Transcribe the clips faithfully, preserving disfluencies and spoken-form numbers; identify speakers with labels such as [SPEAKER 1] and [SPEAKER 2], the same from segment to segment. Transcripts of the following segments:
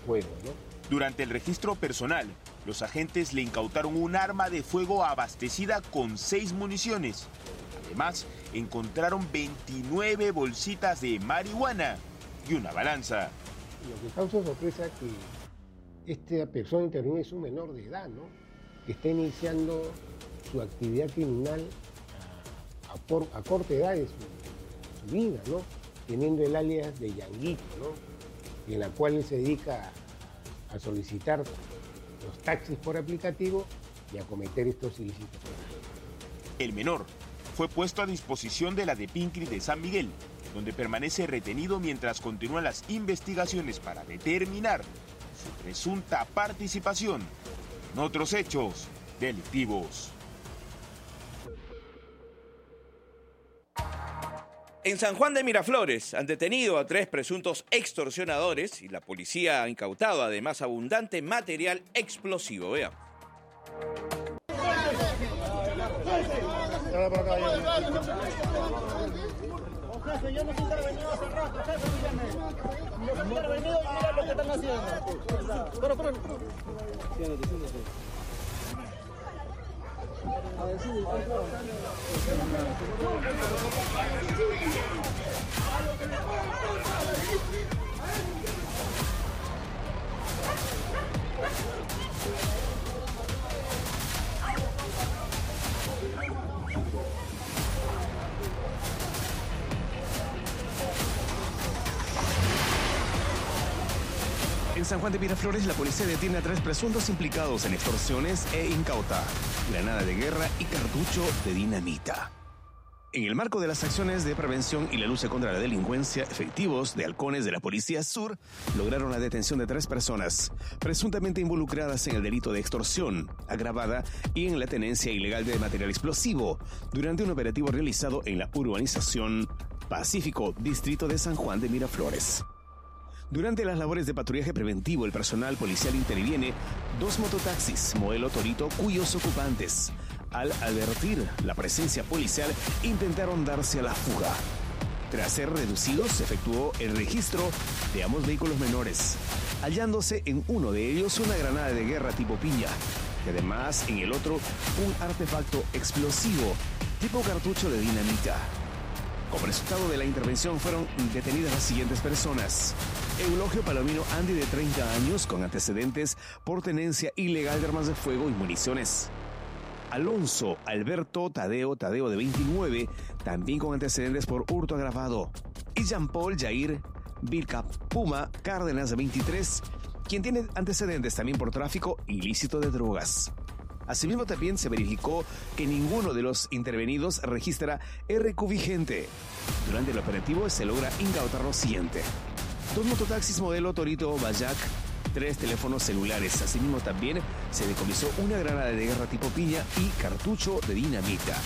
[SPEAKER 1] fuego, ¿no?
[SPEAKER 2] Durante el registro personal, los agentes le incautaron un arma de fuego abastecida con seis municiones. Además, encontraron veintinueve bolsitas de marihuana y una balanza.
[SPEAKER 1] Lo que causa sorpresa es que esta persona intervenida es un menor de edad, ¿no? Que está iniciando su actividad criminal a, a, por, a corta edad de su, su vida, ¿no? Teniendo el alias de Yanguito, ¿no? Y en la cual él se dedica a, a solicitar los taxis por aplicativo y a cometer estos ilícitos.
[SPEAKER 2] El menor fue puesto a disposición de la DEPINCRI de San Miguel, donde permanece retenido mientras continúan las investigaciones para determinar su presunta participación en otros hechos delictivos.
[SPEAKER 3] En San Juan de Miraflores han detenido a tres presuntos extorsionadores y la policía ha incautado además abundante material explosivo. Vean.
[SPEAKER 4] Jefe, yo no he intervenido hace rato, jefe, dígame. Yo no he intervenido y mira lo que están haciendo. Pero, pero, pero. Siéntate, siéntate. A ver, sí,
[SPEAKER 5] En San Juan de Miraflores, la policía detiene a tres presuntos implicados en extorsiones e incauta granada de guerra y cartucho de dinamita. En el marco de las acciones de prevención y la lucha contra la delincuencia, efectivos de halcones de la Policía Sur lograron la detención de tres personas presuntamente involucradas en el delito de extorsión agravada y en la tenencia ilegal de material explosivo durante un operativo realizado en la urbanización Pacífico, distrito de San Juan de Miraflores. Durante las labores de patrullaje preventivo, el personal policial interviene dos mototaxis modelo Torito cuyos ocupantes, al advertir la presencia policial, intentaron darse a la fuga. Tras ser reducidos, se efectuó el registro de ambos vehículos menores, hallándose en uno de ellos una granada de guerra tipo piña, y además en el otro un artefacto explosivo tipo cartucho de dinamita. Como resultado de la intervención fueron detenidas las siguientes personas: Eulogio Palomino Andy, de treinta años, con antecedentes por tenencia ilegal de armas de fuego y municiones. Alonso Alberto Tadeo Tadeo, de veintinueve, también con antecedentes por hurto agravado. Y Jean-Paul Jair Vilca Puma Cárdenas, de veintitrés, quien tiene antecedentes también por tráfico ilícito de drogas. Asimismo, también se verificó que ninguno de los intervenidos registra R Q vigente. Durante el operativo se logra incautar lo siguiente: dos mototaxis modelo Torito Bayak, tres teléfonos celulares. Asimismo, también se decomisó una granada de guerra tipo piña y cartucho de dinamita.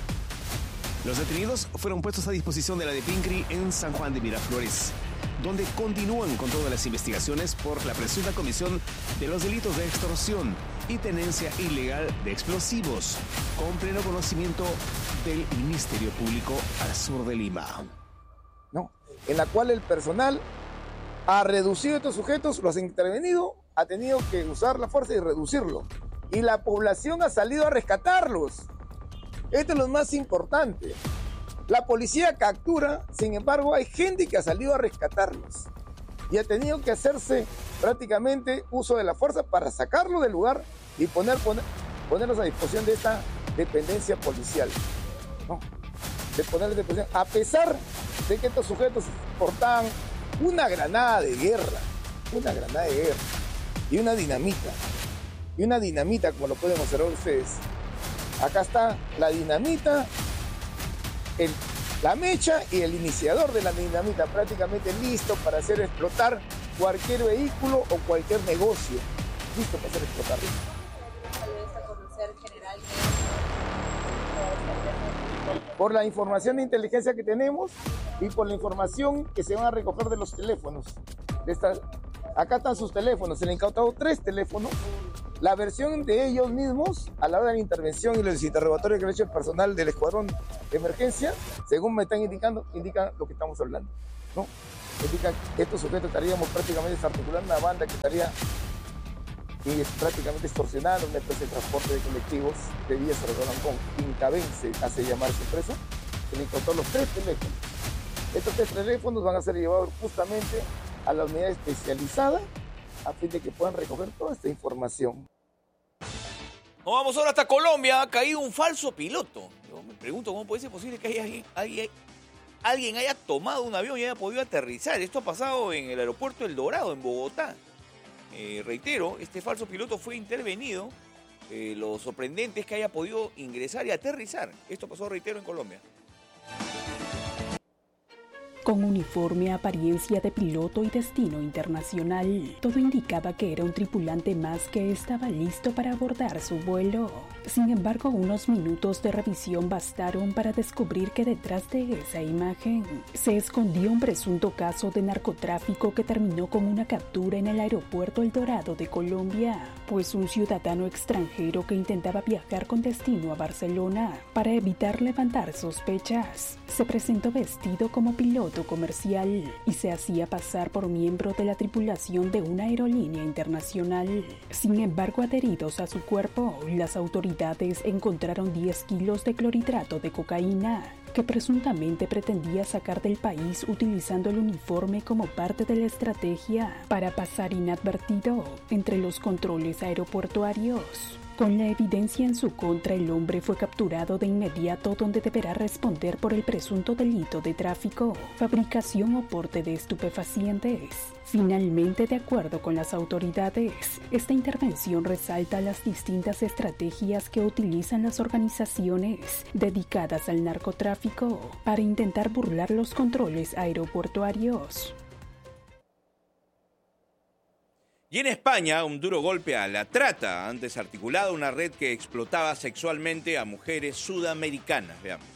[SPEAKER 5] Los detenidos fueron puestos a disposición de la DEPINCRI en San Juan de Miraflores, donde continúan con todas las investigaciones por la presunta comisión de los delitos de extorsión y tenencia ilegal de explosivos, con pleno conocimiento del Ministerio Público al sur de Lima.
[SPEAKER 6] ¿No? En la cual el personal ha reducido a estos sujetos, los ha intervenido, ha tenido que usar la fuerza y reducirlo. Y la población ha salido a rescatarlos. Esto es lo más importante. La policía captura, sin embargo, hay gente que ha salido a rescatarlos. Y ha tenido que hacerse prácticamente uso de la fuerza para sacarlo del lugar y poner, poner, ponerlos a disposición de esta dependencia policial. ¿No? De ponerles a disposición, a pesar de que estos sujetos portaban una granada de guerra, una granada de guerra y una dinamita. Y una dinamita, como lo pueden observar ustedes. Acá está la dinamita, el, la mecha y el iniciador de la dinamita, prácticamente listo para hacer explotar cualquier vehículo o cualquier negocio. Listo para hacer explotar. Por la información de inteligencia que tenemos y por la información que se van a recoger de los teléfonos. De esta, acá están sus teléfonos, se le han incautado tres teléfonos. La versión de ellos mismos a la hora de la intervención y los interrogatorios que ha hecho el personal del escuadrón de emergencia, según me están indicando, indican lo que estamos hablando, ¿no? Indica que estos sujetos estaríamos prácticamente desarticulando una banda que estaría y es prácticamente extorsionando una empresa de transporte de colectivos de Villa Cerrodón con Incaben, se hace llamar su empresa. Se le incautó los tres teléfonos. Estos tres teléfonos van a ser llevados justamente a la unidad especializada a fin de que puedan recoger toda esta información.
[SPEAKER 3] Nos vamos ahora hasta Colombia. Ha caído un falso piloto. Yo me pregunto cómo puede ser posible que haya alguien, alguien, alguien haya tomado un avión y haya podido aterrizar. Esto ha pasado en el aeropuerto El Dorado, en Bogotá. Eh, reitero, este falso piloto fue intervenido. Eh, lo sorprendente es que haya podido ingresar y aterrizar. Esto pasó, reitero, en Colombia.
[SPEAKER 7] Con uniforme, apariencia de piloto y destino internacional, todo indicaba que era un tripulante más que estaba listo para abordar su vuelo. Sin embargo, unos minutos de revisión bastaron para descubrir que detrás de esa imagen se escondía un presunto caso de narcotráfico que terminó con una captura en el aeropuerto El Dorado de Colombia, pues un ciudadano extranjero que intentaba viajar con destino a Barcelona para evitar levantar sospechas, se presentó vestido como piloto comercial y se hacía pasar por miembro de la tripulación de una aerolínea internacional. Sin embargo, adheridos a su cuerpo, las autoridades encontraron diez kilos de clorhidrato de cocaína que presuntamente pretendía sacar del país utilizando el uniforme como parte de la estrategia para pasar inadvertido entre los controles aeroportuarios. Con la evidencia en su contra, el hombre fue capturado de inmediato, donde deberá responder por el presunto delito de tráfico, fabricación o porte de estupefacientes. Finalmente, de acuerdo con las autoridades, esta intervención resalta las distintas estrategias que utilizan las organizaciones dedicadas al narcotráfico para intentar burlar los controles aeroportuarios.
[SPEAKER 3] Y en España, un duro golpe a la trata, han desarticulado una red que explotaba sexualmente a mujeres sudamericanas. Veamos.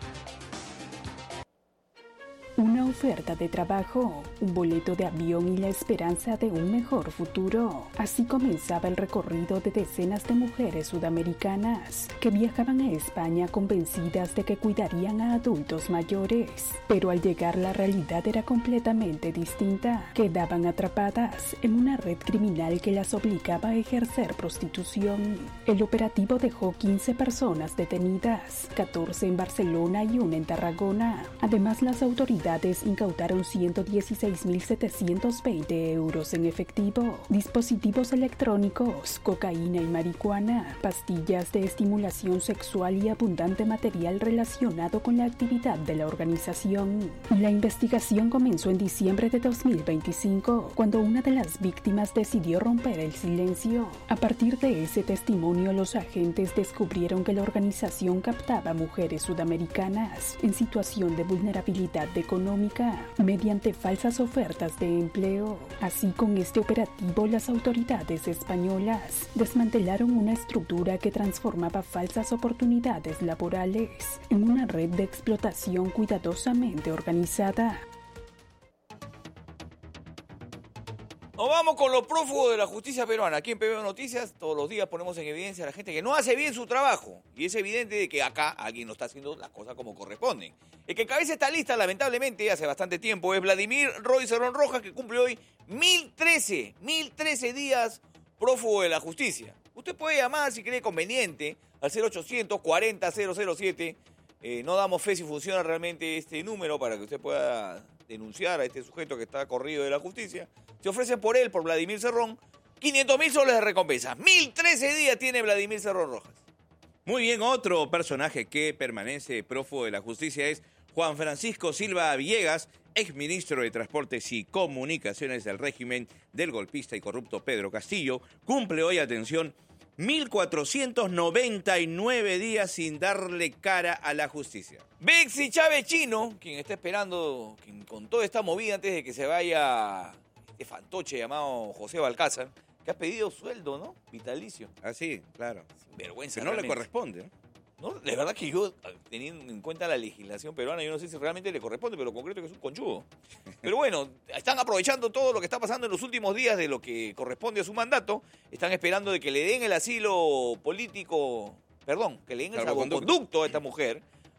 [SPEAKER 7] Una oferta de trabajo, un boleto de avión y la esperanza de un mejor futuro. Así comenzaba el recorrido de decenas de mujeres sudamericanas que viajaban a España convencidas de que cuidarían a adultos mayores. Pero al llegar, la realidad era completamente distinta. Quedaban atrapadas en una red criminal que las obligaba a ejercer prostitución. El operativo dejó quince personas detenidas, catorce en Barcelona y una en Tarragona. Además, las autoridades incautaron ciento dieciséis mil setecientos veinte euros en efectivo, dispositivos electrónicos, cocaína y marihuana, pastillas de estimulación sexual y abundante material relacionado con la actividad de la organización. La investigación comenzó en diciembre de dos mil veinticinco, cuando una de las víctimas decidió romper el silencio. A partir de ese testimonio, los agentes descubrieron que la organización captaba mujeres sudamericanas en situación de vulnerabilidad de económica mediante falsas ofertas de empleo. Así, con este operativo, las autoridades españolas desmantelaron una estructura que transformaba falsas oportunidades laborales en una red de explotación cuidadosamente organizada.
[SPEAKER 3] Nos vamos con los prófugos de la justicia peruana. Aquí en P B O Noticias todos los días ponemos en evidencia a la gente que no hace bien su trabajo. Y es evidente de que acá alguien no está haciendo las cosas como corresponden. El que encabeza esta lista, lamentablemente, hace bastante tiempo, es Vladimir Roy Cerrón Rojas, que cumple hoy mil trece días prófugo de la justicia. Usted puede llamar, si cree conveniente, al cero ochocientos cuarenta cero cero siete. Eh, no damos fe si funciona realmente este número para que usted pueda denunciar a este sujeto que está corrido de la justicia. Se ofrecen por él, por Vladimir Cerrón, quinientos mil soles de recompensa. mil trece días tiene Vladimir Cerrón Rojas. Muy bien, otro personaje que permanece prófugo de la justicia es Juan Francisco Silva Villegas, exministro de Transportes y Comunicaciones del régimen del golpista y corrupto Pedro Castillo. Cumple hoy, atención, mil cuatrocientos noventa y nueve días sin darle cara a la justicia. Bexy Chávez Chino, quien está esperando, quien con toda esta movida antes de que se vaya este fantoche llamado José Balcázar, que ha pedido sueldo, ¿no? Vitalicio.
[SPEAKER 2] Ah, sí, claro.
[SPEAKER 3] Sin vergüenza.
[SPEAKER 2] Pero no
[SPEAKER 3] realmente.
[SPEAKER 2] le corresponde, ¿no?
[SPEAKER 3] No, la verdad que yo, teniendo en cuenta la legislación peruana, yo no sé si realmente le corresponde, pero lo concreto es que es un conchudo. Pero bueno, están aprovechando todo lo que está pasando en los últimos días de lo que corresponde a su mandato. Están esperando de que le den el asilo político, perdón, que le den el salvoconducto a esta mujer,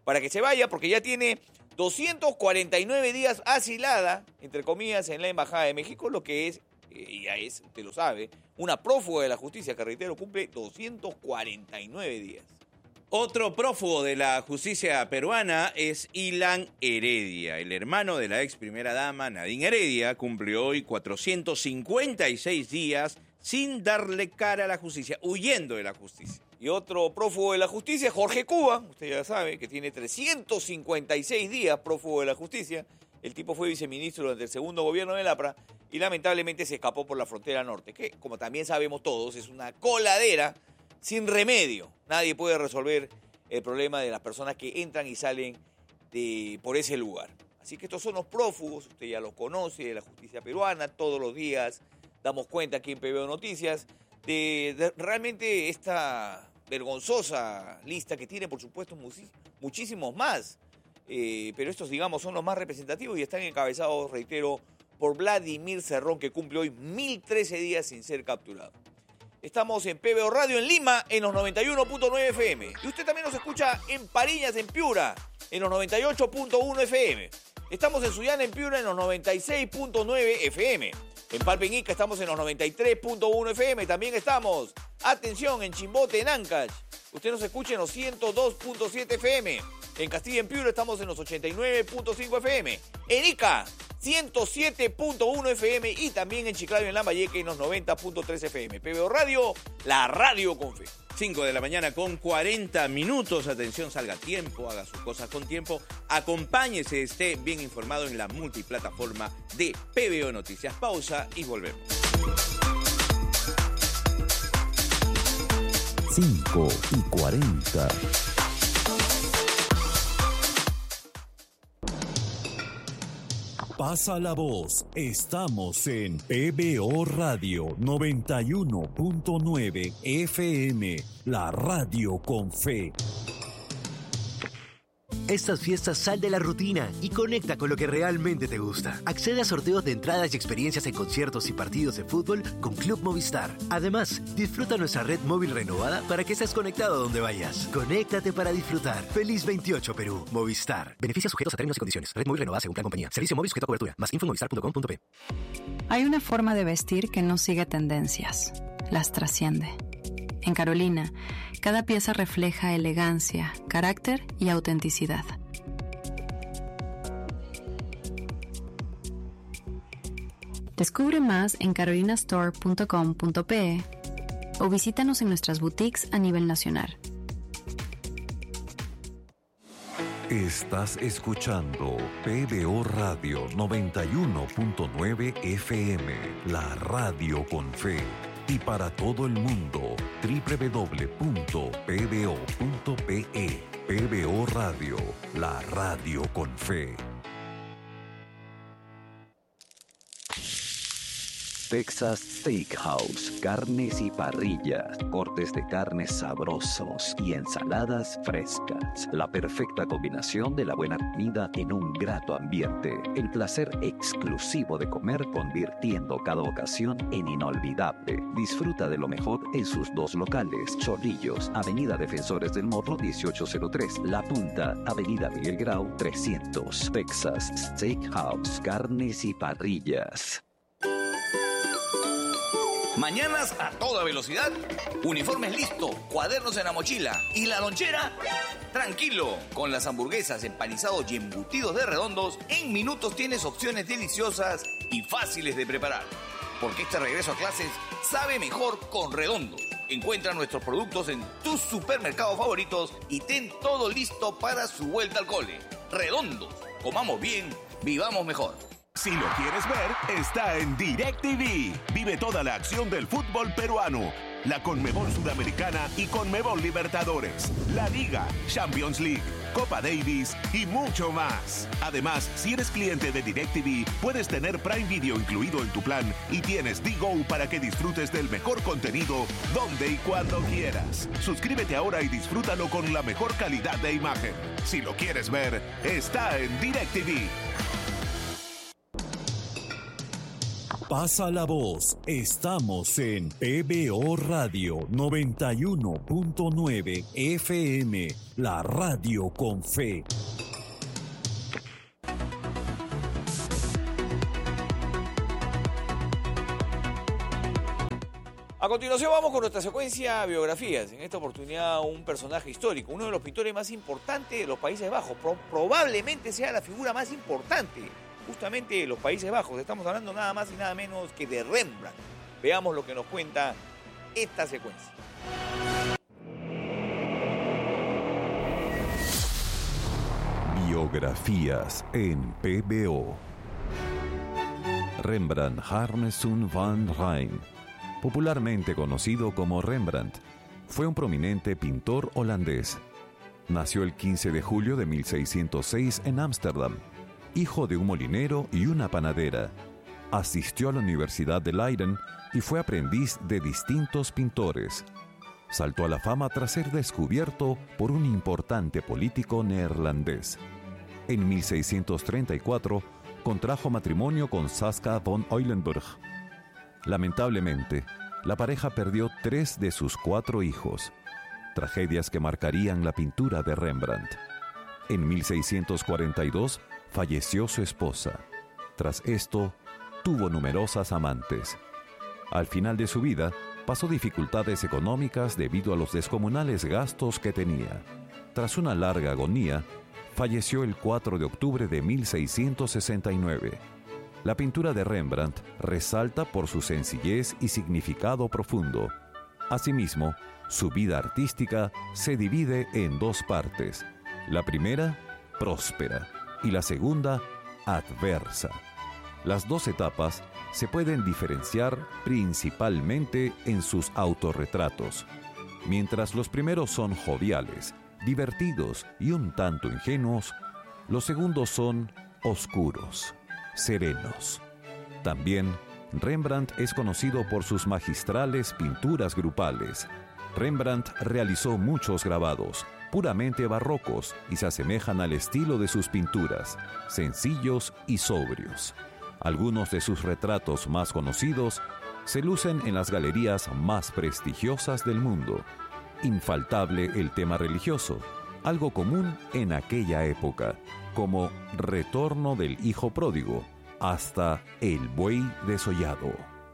[SPEAKER 3] para que se vaya, porque ya tiene doscientos cuarenta y nueve días asilada, entre comillas, en la Embajada de México, lo que es, eh, ya es, usted lo sabe, una prófuga de la justicia que, reitero, cumple doscientos cuarenta y nueve días.
[SPEAKER 8] Otro prófugo de la justicia peruana es Ilan Heredia. El hermano de la ex primera dama, Nadine Heredia, cumplió hoy cuatrocientos cincuenta y seis días sin darle cara a la justicia, huyendo de la justicia.
[SPEAKER 3] Y otro prófugo de la justicia, Jorge Cuba, usted ya sabe, que tiene trescientos cincuenta y seis días prófugo de la justicia. El tipo fue viceministro durante el segundo gobierno de Lapra y lamentablemente se escapó por la frontera norte, que, como también sabemos todos, es una coladera sin remedio. Nadie puede resolver el problema de las personas que entran y salen de, por ese lugar. Así que estos son los prófugos, usted ya los conoce, de la justicia peruana. Todos los días damos cuenta aquí en P B O Noticias de, de realmente esta vergonzosa lista que tiene, por supuesto, muchísimos más. Eh, pero estos, digamos, son los más representativos y están encabezados, reitero, por Vladimir Cerrón, que cumple hoy mil trece días sin ser capturado. Estamos en P B O Radio en Lima, en los noventa y uno punto nueve F M. Y usted también nos escucha en Pariñas, en Piura, en los noventa y ocho punto uno F M. Estamos en Sullana, en Piura, en los noventa y seis punto nueve F M. En Palpeñica estamos en los noventa y tres punto uno F M. También estamos, atención, en Chimbote, en Ancash. Usted nos escucha en los ciento dos punto siete F M. En Castilla, en Piura, estamos en los ochenta y nueve punto cinco F M. En Ica, ciento siete punto uno F M. Y también en Chiclayo, en Lambayeque, en los noventa punto tres F M. P B O Radio, la radio con fe.
[SPEAKER 8] cinco de la mañana con cuarenta minutos. Atención, salga a tiempo, haga sus cosas con tiempo. Acompáñese, esté bien informado en la multiplataforma de P B O Noticias. Pausa y volvemos.
[SPEAKER 9] cinco y cuarenta. Pasa la voz, estamos en P B O Radio noventa y uno punto nueve F M, la radio con fe.
[SPEAKER 10] Estas fiestas sal de la rutina y conecta con lo que realmente te gusta. Accede a sorteos de entradas y experiencias en conciertos y partidos de fútbol con Club Movistar. Además, disfruta nuestra red móvil renovada para que estés conectado donde vayas. Conéctate para disfrutar. Feliz veintiocho Perú. Movistar. Beneficios sujetos a términos y condiciones. Red móvil renovada según plan compañía. Servicio móvil sujeto a cobertura. Más info en movistar punto com punto pe.
[SPEAKER 11] Hay una forma de vestir que no sigue tendencias. Las trasciende. En Carolina, cada pieza refleja elegancia, carácter y autenticidad. Descubre más en carolina store punto com punto pe o visítanos en nuestras boutiques a nivel nacional.
[SPEAKER 9] Estás escuchando P B O Radio noventa y uno punto nueve F M, la radio con fe. Y para todo el mundo, doble u doble u doble u punto p b o punto p e. P B O Radio, la radio con fe.
[SPEAKER 12] Texas Steakhouse, carnes y parrillas, cortes de carnes sabrosos y ensaladas frescas. La perfecta combinación de la buena comida en un grato ambiente. El placer exclusivo de comer convirtiendo cada ocasión en inolvidable. Disfruta de lo mejor en sus dos locales. Chorrillos, Avenida Defensores del Morro dieciocho cero tres. La Punta, Avenida Miguel Grau trescientos. Texas Steakhouse, carnes y parrillas.
[SPEAKER 3] Mañanas a toda velocidad, uniformes listo, cuadernos en la mochila y la lonchera, tranquilo. Con las hamburguesas, empanizados y embutidos de Redondos, en minutos tienes opciones deliciosas y fáciles de preparar. Porque este regreso a clases sabe mejor con Redondos. Encuentra nuestros productos en tus supermercados favoritos y ten todo listo para su vuelta al cole. Redondos, comamos bien, vivamos mejor.
[SPEAKER 13] Si lo quieres ver, está en DirecTV. Vive toda la acción del fútbol peruano, la Conmebol Sudamericana y Conmebol Libertadores, la Liga, Champions League, Copa Davis y mucho más. Además, si eres cliente de DirecTV, puedes tener Prime Video incluido en tu plan y tienes D-Go para que disfrutes del mejor contenido donde y cuando quieras. Suscríbete ahora y disfrútalo con la mejor calidad de imagen. Si lo quieres ver, está en DirecTV.
[SPEAKER 9] Pasa la voz. Estamos en P B O Radio noventa y uno punto nueve F M, la radio con fe.
[SPEAKER 3] A continuación vamos con nuestra secuencia biografías. En esta oportunidad un personaje histórico, uno de los pintores más importantes de los Países Bajos. Pro- probablemente sea la figura más importante justamente de los Países Bajos. Estamos hablando nada más y nada menos que de Rembrandt. Veamos lo que nos cuenta esta secuencia.
[SPEAKER 9] Biografías en P B O. Rembrandt Harmesun van Rijn, popularmente conocido como Rembrandt, fue un prominente pintor holandés. Nació el quince de julio de mil seiscientos seis en Ámsterdam, hijo de un molinero y una panadera. Asistió a la Universidad de Leiden y fue aprendiz de distintos pintores. Saltó a la fama tras ser descubierto por un importante político neerlandés. En mil seiscientos treinta y cuatro contrajo matrimonio con Saskia von Eulenburg. Lamentablemente, la pareja perdió tres de sus cuatro hijos, tragedias que marcarían la pintura de Rembrandt. En mil seiscientos cuarenta y dos falleció su esposa. Tras esto, tuvo numerosas amantes. Al final de su vida, pasó dificultades económicas debido a los descomunales gastos que tenía. Tras una larga agonía, falleció el cuatro de octubre de mil seiscientos sesenta y nueve. La pintura de Rembrandt resalta por su sencillez y significado profundo. Asimismo, su vida artística se divide en dos partes. La primera, próspera, y la segunda, adversa. Las dos etapas se pueden diferenciar principalmente en sus autorretratos. Mientras los primeros son joviales, divertidos y un tanto ingenuos, los segundos son oscuros, serenos. También, Rembrandt es conocido por sus magistrales pinturas grupales. Rembrandt realizó muchos grabados, puramente barrocos, y se asemejan al estilo de sus pinturas, sencillos y sobrios. Algunos de sus retratos más conocidos se lucen en las galerías más prestigiosas del mundo. Infaltable el tema religioso, algo común en aquella época, como Retorno del Hijo Pródigo, hasta El Buey Desollado.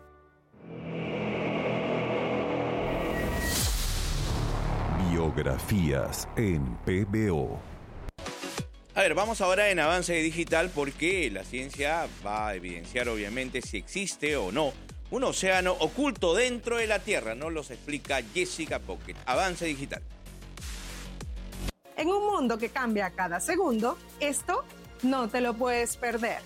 [SPEAKER 9] Biografías en P B O.
[SPEAKER 8] A ver, vamos ahora en avance digital porque la ciencia va a evidenciar obviamente si existe o no un océano oculto dentro de la Tierra. Nos los explica Jessica Pocket. Avance digital.
[SPEAKER 14] En un mundo que cambia cada segundo, esto no te lo puedes perder.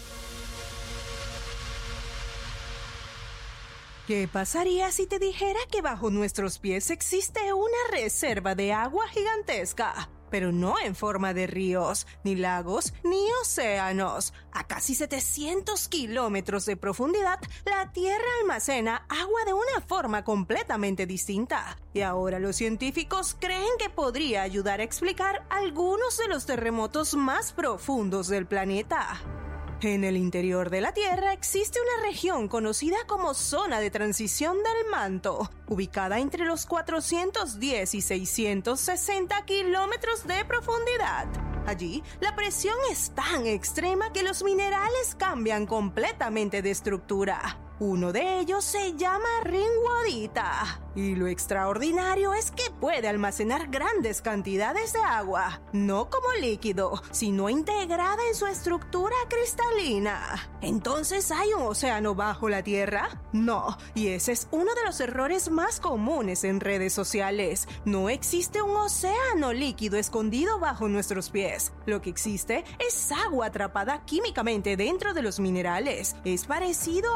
[SPEAKER 14] ¿Qué pasaría si te dijera que bajo nuestros pies existe una reserva de agua gigantesca? Pero no en forma de ríos, ni lagos, ni océanos. A casi setecientos kilómetros de profundidad, la Tierra almacena agua de una forma completamente distinta. Y ahora los científicos creen que podría ayudar a explicar algunos de los terremotos más profundos del planeta. En el interior de la Tierra existe una región conocida como zona de transición del manto, ubicada entre los cuatrocientos diez y seiscientos sesenta kilómetros de profundidad. Allí, la presión es tan extrema que los minerales cambian completamente de estructura. Uno de ellos se llama ringwoodita. Y lo extraordinario es que puede almacenar grandes cantidades de agua, no como líquido, sino integrada en su estructura cristalina. ¿Entonces hay un océano bajo la Tierra? No, y ese es uno de los errores más comunes en redes sociales. No existe un océano líquido escondido bajo nuestros pies. Lo que existe es agua atrapada químicamente dentro de los minerales. Es parecido a una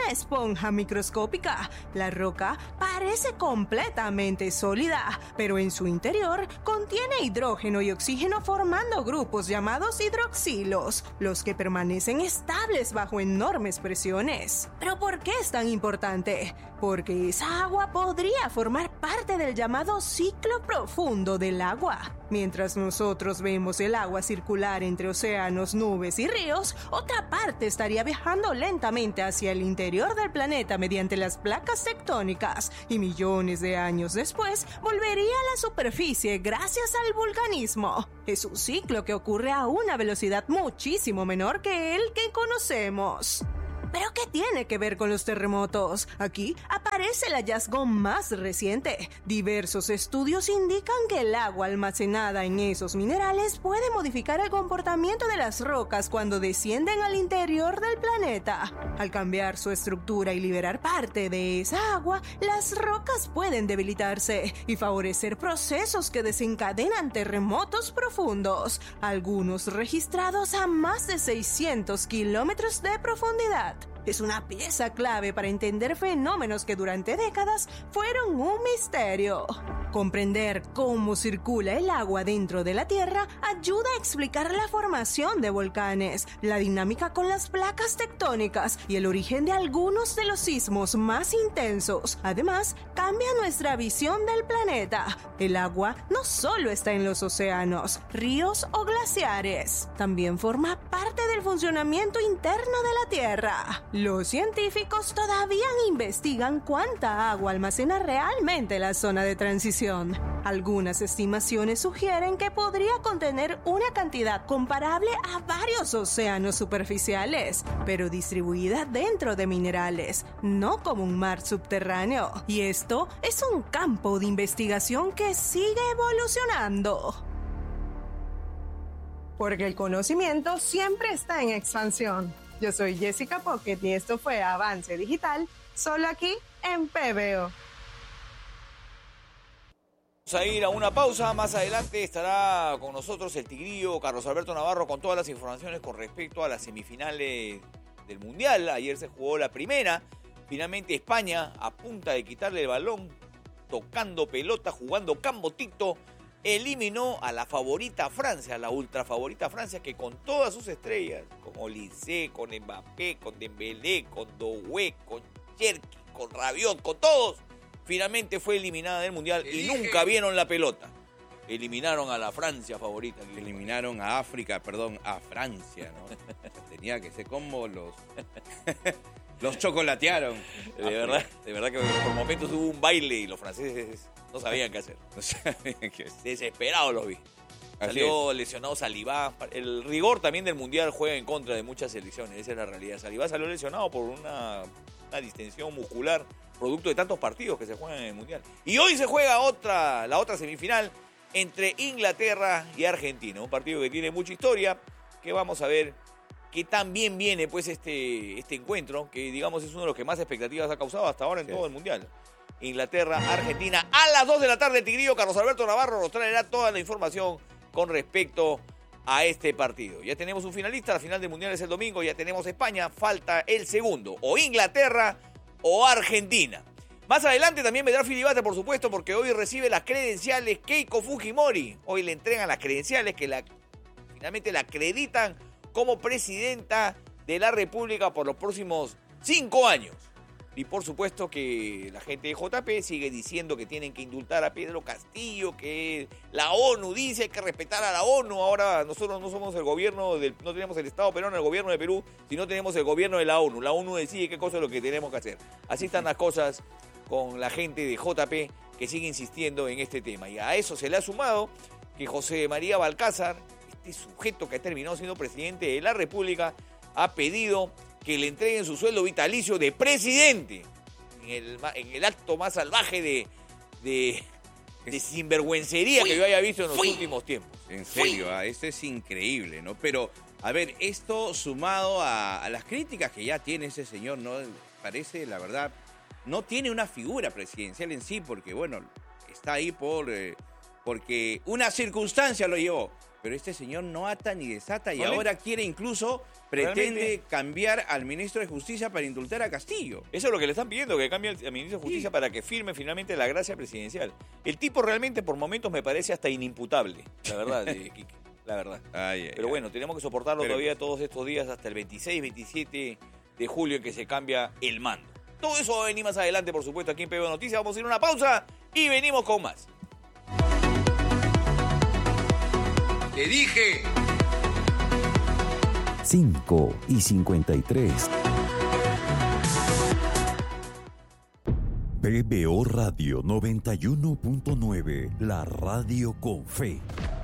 [SPEAKER 14] una esponja microscópica. La roca parece completamente sólida, pero en su interior contiene hidrógeno y oxígeno formando grupos llamados hidroxilos, los que permanecen estables bajo enormes presiones. ¿Pero por qué es tan importante? Porque esa agua podría formar parte del llamado ciclo profundo del agua. Mientras nosotros vemos el agua circular entre océanos, nubes y ríos, otra parte estaría viajando lentamente hacia el interior del planeta mediante las placas tectónicas y millones de años después volvería a la superficie gracias al vulcanismo. Es un ciclo que ocurre a una velocidad muchísimo menor que el que conocemos. ¿Pero qué tiene que ver con los terremotos? Aquí aparece el hallazgo más reciente. Diversos estudios indican que el agua almacenada en esos minerales puede modificar el comportamiento de las rocas cuando descienden al interior del planeta. Al cambiar su estructura y liberar parte de esa agua, las rocas pueden debilitarse y favorecer procesos que desencadenan terremotos profundos, algunos registrados a más de seiscientos kilómetros de profundidad. Es una pieza clave para entender fenómenos que durante décadas fueron un misterio. Comprender cómo circula el agua dentro de la Tierra ayuda a explicar la formación de volcanes, la dinámica con las placas tectónicas y el origen de algunos de los sismos más intensos. Además, cambia nuestra visión del planeta. El agua no solo está en los océanos, ríos o glaciares, también forma parte del funcionamiento interno de la Tierra. Los científicos todavía investigan cuánta agua almacena realmente la zona de transición. Algunas estimaciones sugieren que podría contener una cantidad comparable a varios océanos superficiales, pero distribuida dentro de minerales, no como un mar subterráneo. Y esto es un campo de investigación que sigue evolucionando.
[SPEAKER 15] Porque el conocimiento siempre está en expansión. Yo soy Jessica Pocket y esto fue Avance Digital, solo aquí en P B O.
[SPEAKER 3] Vamos a ir a una pausa, más adelante estará con nosotros el tigrillo Carlos Alberto Navarro con todas las informaciones con respecto a las semifinales del Mundial. Ayer se jugó la primera, finalmente España a punta de quitarle el balón, tocando pelota, jugando cambotito, eliminó a la favorita Francia, la ultra favorita Francia, que con todas sus estrellas, con Olise, con Mbappé, con Dembélé, con Doué, con Cherki, con Rabiot, con todos, finalmente fue eliminada del Mundial y nunca vieron la pelota. Eliminaron a la Francia favorita.
[SPEAKER 8] Eliminaron a África, perdón, a Francia, ¿no? Tenía que ser como los... los chocolatearon.
[SPEAKER 3] De verdad, de verdad que por momentos hubo un baile y los franceses no sabían qué hacer.
[SPEAKER 8] No sabían qué hacer.
[SPEAKER 3] Desesperados los vi. Salió lesionado Saliba. El rigor también del Mundial juega en contra de muchas selecciones. Esa es la realidad. Saliba salió lesionado por una, una distensión muscular, producto de tantos partidos que se juegan en el Mundial. Y hoy se juega otra, la otra semifinal entre Inglaterra y Argentina. Un partido que tiene mucha historia, que vamos a ver que tan bien viene pues este, este encuentro, que digamos es uno de los que más expectativas ha causado hasta ahora en sí. todo el Mundial. Inglaterra, Argentina, a las dos de la tarde, el tigrillo Carlos Alberto Navarro nos traerá toda la información con respecto a este partido. Ya tenemos un finalista, la final del Mundial es el domingo, ya tenemos España, falta el segundo, o Inglaterra o Argentina. Más adelante también vendrá Filibate, por supuesto, porque hoy recibe las credenciales Keiko Fujimori. Hoy le entregan las credenciales que la, finalmente la acreditan como presidenta de la República por los próximos cinco años. Y por supuesto que la gente de J P sigue diciendo que tienen que indultar a Pedro Castillo, que la ONU dice que hay que respetar a la ONU. Ahora nosotros no somos el gobierno, del, no tenemos el Estado peruano, el gobierno de Perú, sino tenemos el gobierno de la ONU. La ONU decide qué cosa es lo que tenemos que hacer. Así están las cosas con la gente de J P que sigue insistiendo en este tema. Y a eso se le ha sumado que José María Balcázar, este sujeto que ha terminado siendo presidente de la República, ha pedido que le entreguen su sueldo vitalicio de presidente en el, en el acto más salvaje de, de, de sinvergüencería fui, que yo haya visto en los fui, últimos tiempos.
[SPEAKER 8] En serio, ah, esto es increíble, ¿no? Pero, a ver, esto sumado a, a las críticas que ya tiene ese señor, ¿no? Parece, la verdad, no tiene una figura presidencial en sí, porque, bueno, está ahí por... Eh, porque una circunstancia lo llevó. Pero este señor no ata ni desata y
[SPEAKER 3] ¿Vale?
[SPEAKER 8] ahora quiere incluso, pretende
[SPEAKER 3] Realmente.
[SPEAKER 8] cambiar al ministro de Justicia para indultar a Castillo.
[SPEAKER 3] Eso es lo que le están pidiendo, que cambie al ministro de Justicia sí. para que firme finalmente la gracia presidencial. El tipo realmente por momentos me parece hasta inimputable, la verdad, de Quique, la verdad.
[SPEAKER 8] Ay, ay,
[SPEAKER 3] Pero
[SPEAKER 8] ay.
[SPEAKER 3] bueno, tenemos que soportarlo
[SPEAKER 8] Pero,
[SPEAKER 3] todavía todos estos días hasta el veintiséis, veintisiete de julio en que se cambia el mando. Todo eso va a venir más adelante, por supuesto, aquí en P B O Noticias. Vamos a ir a una pausa y venimos con más.
[SPEAKER 16] ¡Te dije!
[SPEAKER 9] cinco y cincuenta y tres. P B O Radio noventa y uno punto nueve, la radio con fe.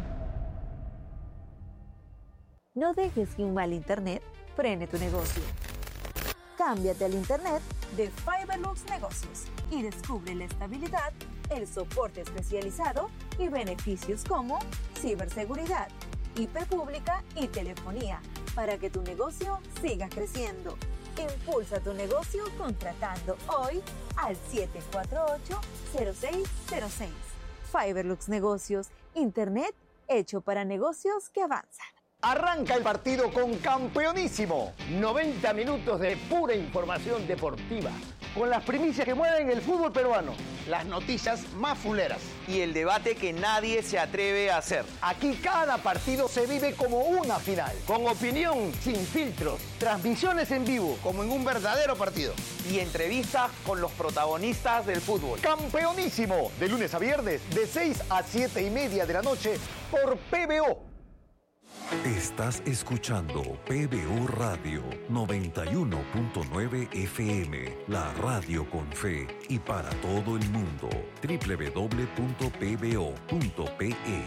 [SPEAKER 17] No dejes que un mal internet frene tu negocio. Cámbiate al internet de Fiberlux Negocios y descubre la estabilidad, el soporte especializado y beneficios como ciberseguridad, I P pública y telefonía para que tu negocio siga creciendo. Impulsa tu negocio contratando hoy al siete cuatro ocho, cero seis cero seis. Fiberlux Negocios, internet hecho para negocios que avanzan.
[SPEAKER 18] Arranca el partido con Campeonísimo. noventa minutos de pura información deportiva. Con las primicias que mueven el fútbol peruano. Las noticias más fuleras.
[SPEAKER 19] Y el debate que nadie se atreve a hacer.
[SPEAKER 18] Aquí cada partido se vive como una final. Con opinión sin filtros. Transmisiones en vivo. Como en un verdadero partido.
[SPEAKER 19] Y entrevistas con los protagonistas del fútbol.
[SPEAKER 18] Campeonísimo. De lunes a viernes, de seis a siete y media de la noche por P B O.
[SPEAKER 9] Estás escuchando P B O Radio noventa y uno punto nueve F M, la radio con fe y para todo el mundo. doble u doble u doble u punto p b o punto p e.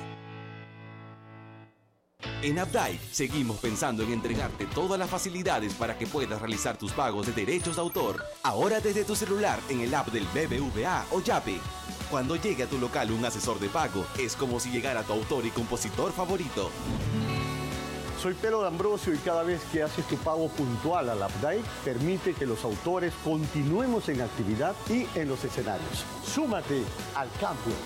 [SPEAKER 20] En Updike seguimos pensando en entregarte todas las facilidades para que puedas realizar tus pagos de derechos de autor. Ahora desde tu celular en el app del B B V A o Yape. Cuando llegue a tu local un asesor de pago, es como si llegara tu autor y compositor favorito.
[SPEAKER 21] Soy Pedro D'Ambrosio y cada vez que haces tu pago puntual al Updike, permite que los autores continuemos en actividad y en los escenarios. Súmate al cambio.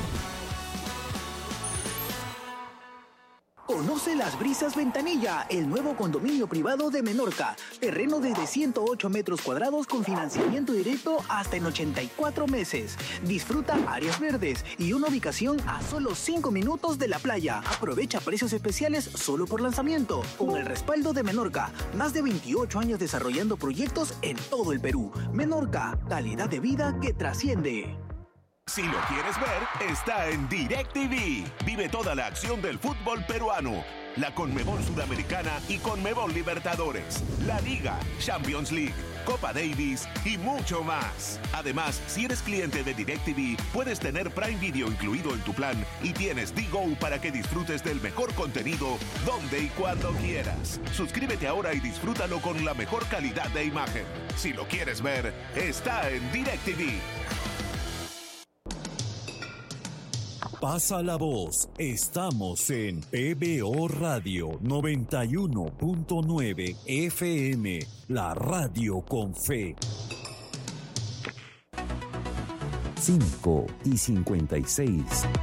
[SPEAKER 22] Conoce Las Brisas Ventanilla, el nuevo condominio privado de Menorca. Terreno desde ciento ocho metros cuadrados con financiamiento directo hasta en ochenta y cuatro meses. Disfruta áreas verdes y una ubicación a solo cinco minutos de la playa. Aprovecha precios especiales solo por lanzamiento. Con el respaldo de Menorca, más de veintiocho años desarrollando proyectos en todo el Perú. Menorca, calidad de vida que trasciende.
[SPEAKER 13] Si lo quieres ver, está en DirecTV. Vive toda la acción del fútbol peruano, la Conmebol Sudamericana y Conmebol Libertadores, la Liga, Champions League, Copa Davis y mucho más. Además, si eres cliente de DirecTV, puedes tener Prime Video incluido en tu plan y tienes D-Go para que disfrutes del mejor contenido donde y cuando quieras. Suscríbete ahora y disfrútalo con la mejor calidad de imagen. Si lo quieres ver, está en DirecTV.
[SPEAKER 9] Pasa la voz, estamos en P B O Radio noventa y uno punto nueve F M, la radio con fe. cinco y cincuenta y seis.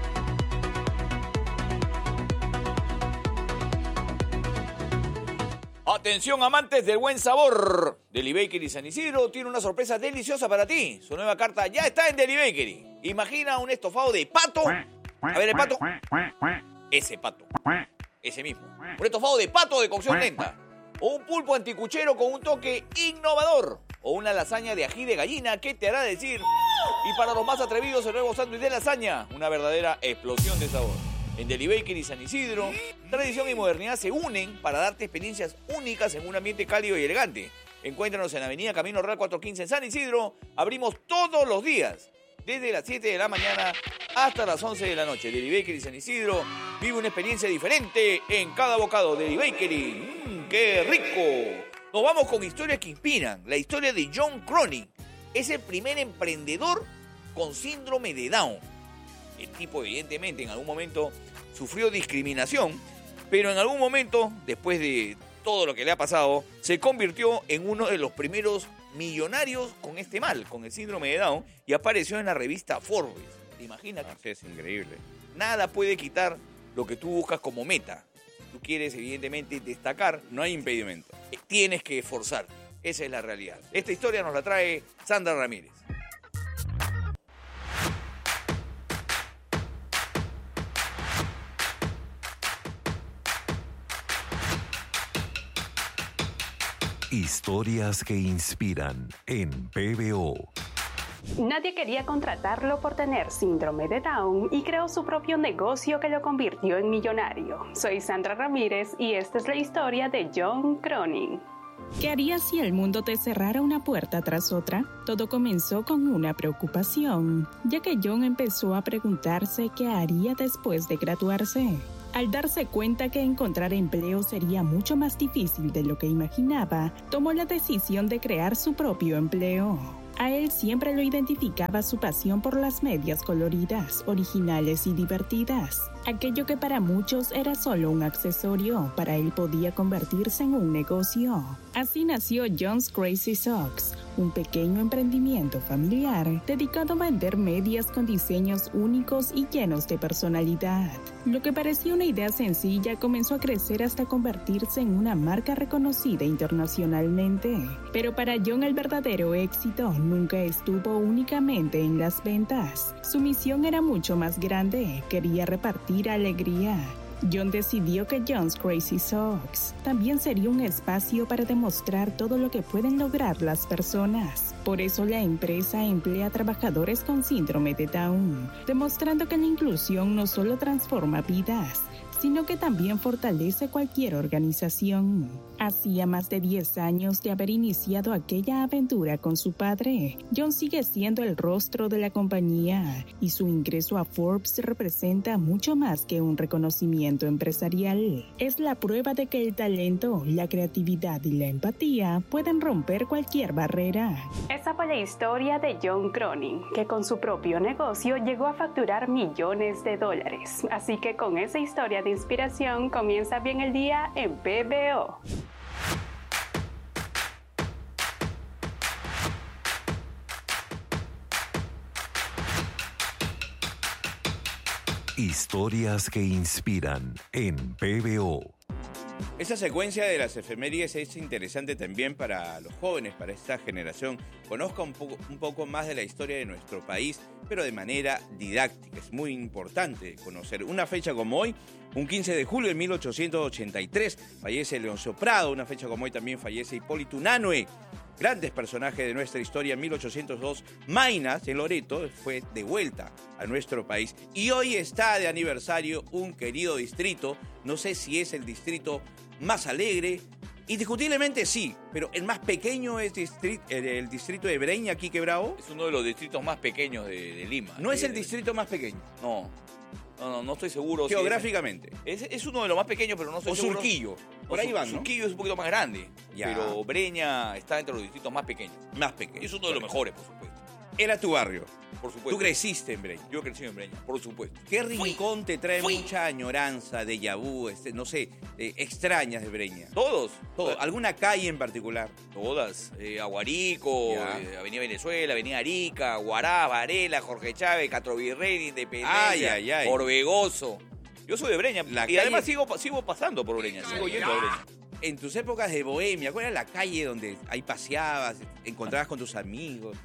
[SPEAKER 3] Atención amantes del buen sabor. Deli Bakery San Isidro tiene una sorpresa deliciosa para ti. Su nueva carta ya está en Deli Bakery. Imagina un estofado de pato. A ver el pato. Ese pato. Ese mismo. Un estofado de pato de cocción lenta. O un pulpo anticuchero con un toque innovador. O una lasaña de ají de gallina que te hará decir. Y para los más atrevidos, el nuevo sándwich de lasaña. Una verdadera explosión de sabor. En Deli Bakery San Isidro, tradición y modernidad se unen para darte experiencias únicas en un ambiente cálido y elegante. Encuéntranos en Avenida Camino Real cuatrocientos quince en San Isidro. Abrimos todos los días, desde las siete de la mañana hasta las once de la noche. Deli Bakery San Isidro vive una experiencia diferente en cada bocado. Deli Bakery, mmm, ¡qué rico! Nos vamos con historias que inspiran. La historia de John Cronin. Es el primer emprendedor con síndrome de Down. El tipo, evidentemente, en algún momento sufrió discriminación, pero en algún momento, después de todo lo que le ha pasado, se convirtió en uno de los primeros millonarios con este mal, con el síndrome de Down, y apareció en la revista Forbes. ¿Te imaginas?
[SPEAKER 8] Es increíble.
[SPEAKER 3] Nada puede quitar lo que tú buscas como meta. Tú quieres, evidentemente, destacar.
[SPEAKER 8] No hay impedimento.
[SPEAKER 3] Tienes que esforzar. Esa es la realidad. Esta historia nos la trae Sandra Ramírez.
[SPEAKER 9] Historias que inspiran en P B O.
[SPEAKER 7] Nadie quería contratarlo por tener síndrome de Down y creó su propio negocio que lo convirtió en millonario. Soy Sandra Ramírez y esta es la historia de John Cronin. ¿Qué harías si el mundo te cerrara una puerta tras otra? Todo comenzó con una preocupación, ya que John empezó a preguntarse qué haría después de graduarse. Al darse cuenta que encontrar empleo sería mucho más difícil de lo que imaginaba, tomó la decisión de crear su propio empleo. A él siempre lo identificaba su pasión por las medias coloridas, originales y divertidas. Aquello que para muchos era solo un accesorio, para él podía convertirse en un negocio. Así nació John's Crazy Socks, un pequeño emprendimiento familiar dedicado a vender medias con diseños únicos y llenos de personalidad. Lo que parecía una idea sencilla comenzó a crecer hasta convertirse en una marca reconocida internacionalmente. Pero para John el verdadero éxito nunca estuvo únicamente en las ventas. Su misión era mucho más grande, quería repartir alegría. John decidió que John's Crazy Socks también sería un espacio para demostrar todo lo que pueden lograr las personas. Por eso la empresa emplea trabajadores con síndrome de Down, demostrando que la inclusión no solo transforma vidas, sino que también fortalece cualquier organización. Hacía más de diez años de haber iniciado aquella aventura con su padre. John sigue siendo el rostro de la compañía y su ingreso a Forbes representa mucho más que un reconocimiento empresarial. Es la prueba de que el talento, la creatividad y la empatía pueden romper cualquier barrera. Esa fue la historia de John Cronin, que con su propio negocio llegó a facturar millones de dólares. Así que con esa historia de inspiración comienza bien el día en P B O.
[SPEAKER 9] Historias que inspiran en P B O.
[SPEAKER 8] Esta secuencia de las efemérides es interesante también para los jóvenes, para esta generación. Conozca un poco, un poco más de la historia de nuestro país, pero de manera didáctica. Es muy importante conocer una fecha como hoy. Un quince de julio de mil ochocientos ochenta y tres fallece Leoncio Prado. Una fecha como hoy también fallece Hipólito Unanue. Grandes personajes de nuestra historia. En mil ochocientos dos, Maynas, en Loreto, fue de vuelta a nuestro país. Y hoy está de aniversario un querido distrito. No sé si es el distrito más alegre. Indiscutiblemente sí, pero el más pequeño es distrit- el distrito de Breña, Quique Bravo.
[SPEAKER 3] Es uno de los distritos más pequeños de, de Lima.
[SPEAKER 8] No es el
[SPEAKER 3] de,
[SPEAKER 8] distrito más pequeño.
[SPEAKER 3] No. No, no, no estoy seguro.
[SPEAKER 8] Geográficamente.
[SPEAKER 3] Si es, es, es uno de los más pequeños, pero no estoy
[SPEAKER 8] o
[SPEAKER 3] seguro.
[SPEAKER 8] Surquillo. Por ahí van, ¿no?
[SPEAKER 3] Surquillo es un poquito más grande.
[SPEAKER 8] Ya.
[SPEAKER 3] Pero Breña está entre los distritos más pequeños.
[SPEAKER 8] Más pequeños.
[SPEAKER 3] Y es uno de los mejores, por supuesto.
[SPEAKER 8] Era tu barrio.
[SPEAKER 3] Por supuesto.
[SPEAKER 8] Tú creciste en Breña.
[SPEAKER 3] Yo crecí en Breña, por supuesto.
[SPEAKER 8] ¿Qué rincón
[SPEAKER 3] Fui.
[SPEAKER 8] te trae
[SPEAKER 3] Fui.
[SPEAKER 8] mucha añoranza, déjà vu, este, no sé, eh, extrañas de Breña?
[SPEAKER 3] ¿Todos?
[SPEAKER 8] Todo. ¿Alguna calle en particular?
[SPEAKER 3] Todas. Eh, Aguarico, eh, Avenida Venezuela, Avenida Arica, Guará, Varela, Jorge Chávez, Castro Virrey, Independencia,
[SPEAKER 8] Ay, ay, ay.
[SPEAKER 3] Orbegoso. Yo soy de Breña.
[SPEAKER 8] La
[SPEAKER 3] y
[SPEAKER 8] calle...
[SPEAKER 3] además sigo, sigo pasando por Breña, sigo yendo a Breña.
[SPEAKER 8] En tus épocas de bohemia, ¿cuál era la calle donde ahí paseabas, encontrabas con tus amigos?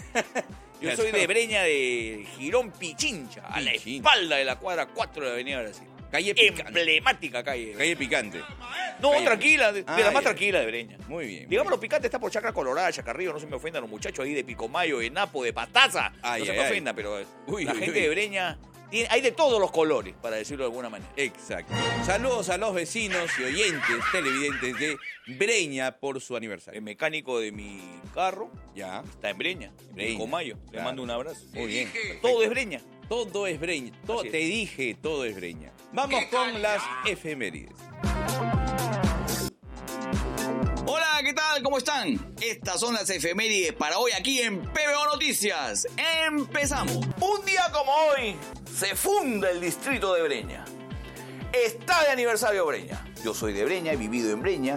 [SPEAKER 3] Yo soy de Breña de Girón Pichincha, a la espalda de la cuadra cuatro de la Avenida Brasil.
[SPEAKER 8] Calle picante.
[SPEAKER 3] Emblemática calle.
[SPEAKER 8] Calle picante.
[SPEAKER 3] No,
[SPEAKER 8] calle
[SPEAKER 3] tranquila, de,
[SPEAKER 8] ah,
[SPEAKER 3] de la más
[SPEAKER 8] ya.
[SPEAKER 3] tranquila de Breña.
[SPEAKER 8] Muy bien.
[SPEAKER 3] Digamos, lo picante está por Chacra Colorada, Chacarrillo, no se me ofendan los muchachos ahí de Picomayo, de Napo, de Pataza.
[SPEAKER 8] Ay,
[SPEAKER 3] no se
[SPEAKER 8] ay,
[SPEAKER 3] me
[SPEAKER 8] ay.
[SPEAKER 3] ofendan, pero
[SPEAKER 8] Uy,
[SPEAKER 3] la
[SPEAKER 8] uy,
[SPEAKER 3] gente
[SPEAKER 8] uy.
[SPEAKER 3] de Breña, tiene, hay de todos los colores, para decirlo de alguna manera.
[SPEAKER 8] Exacto. Saludos a los vecinos y oyentes televidentes de Breña por su aniversario.
[SPEAKER 3] El mecánico de mi carro
[SPEAKER 8] Ya.
[SPEAKER 3] está en Breña, en
[SPEAKER 8] Breña,
[SPEAKER 3] Picomayo. Le
[SPEAKER 8] claro.
[SPEAKER 3] mando un abrazo.
[SPEAKER 8] Muy bien.
[SPEAKER 3] Todo es Breña.
[SPEAKER 8] Todo es Breña. Todo,
[SPEAKER 3] Así es.
[SPEAKER 8] te dije, todo es Breña. Vamos con las efemérides.
[SPEAKER 1] Hola, ¿qué tal? ¿Cómo están? Estas son las efemérides para hoy aquí en P B O Noticias. ¡Empezamos!
[SPEAKER 3] Un día como hoy se funda el distrito de Breña. Está de aniversario Breña. Yo soy de Breña, he vivido en Breña.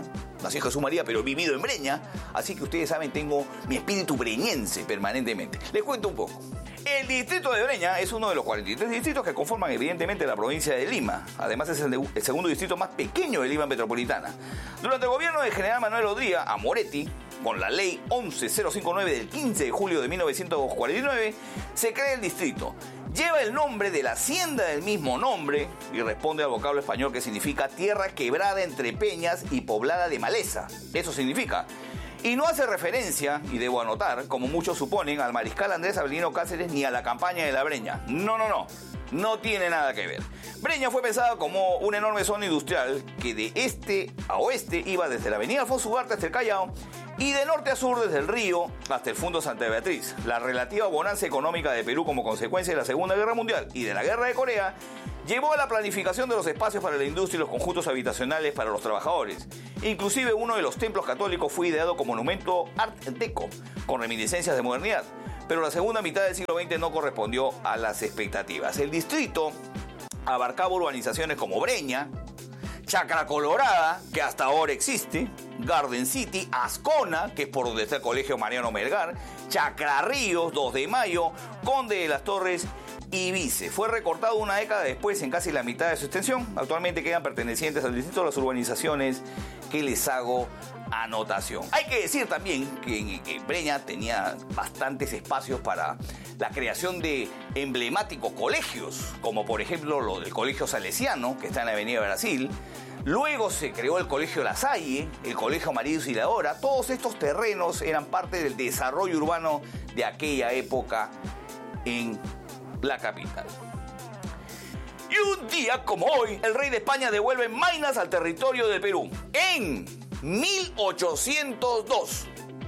[SPEAKER 1] nací en Jesús María, pero he vivido en Breña, así que ustedes saben, tengo mi espíritu breñense permanentemente. Les cuento un poco. El distrito de Breña es uno de los cuarenta y tres distritos que conforman evidentemente la provincia de Lima. Además es el, de, el segundo distrito más pequeño de Lima metropolitana. Durante el gobierno del general Manuel Odría, a Moretti, con la ley once mil cincuenta y nueve del quince de julio de mil novecientos cuarenta y nueve, se crea el distrito. Lleva el nombre de la hacienda del mismo nombre y responde al vocablo español que significa tierra quebrada entre peñas y poblada de maleza. Eso significa. Y no hace referencia, y debo anotar, como muchos suponen, al mariscal Andrés Avelino Cáceres ni a la campaña de la Breña. No, no, no. No tiene nada que ver. Breña fue pensada como una enorme zona industrial que de este a oeste iba desde la avenida Alfonso Ugarte hasta el Callao y de norte a sur desde el río hasta el Fundo Santa Beatriz. La relativa bonanza económica de Perú como consecuencia de la Segunda Guerra Mundial y de la Guerra de Corea llevó a la planificación de los espacios para la industria y los conjuntos habitacionales para los trabajadores. Inclusive uno de los templos católicos fue ideado como monumento Art Deco, con reminiscencias de modernidad. Pero la segunda mitad del siglo veinte no correspondió a las expectativas. El distrito abarcaba urbanizaciones como Breña, Chacra Colorada, que hasta ahora existe, Garden City, Ascona, que es por donde está el Colegio Mariano Melgar, Chacra Ríos, dos de mayo, Conde de las Torres y Vice. Fue recortado una década después en casi la mitad de su extensión. Actualmente quedan pertenecientes al distrito las urbanizaciones que les hago anotación. Hay que decir también que en, en Breña tenía bastantes espacios para la creación de emblemáticos colegios, como por ejemplo lo del Colegio Salesiano, que está en la Avenida Brasil. Luego se creó el Colegio La Salle, el Colegio María Auxiliadora. Todos estos terrenos eran parte del desarrollo urbano de aquella época en la capital. Y un día como hoy, el rey de España devuelve Maynas al territorio del Perú en mil ochocientos dos.